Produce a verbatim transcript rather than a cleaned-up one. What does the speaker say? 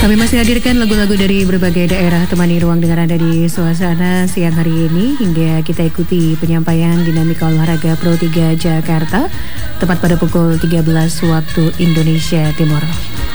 Kami masih hadirkan lagu-lagu dari berbagai daerah temani ruang dengar Anda di suasana siang hari ini hingga kita ikuti penyampaian dinamika olahraga Pro tiga Jakarta tepat pada pukul tiga belas waktu Indonesia Timur.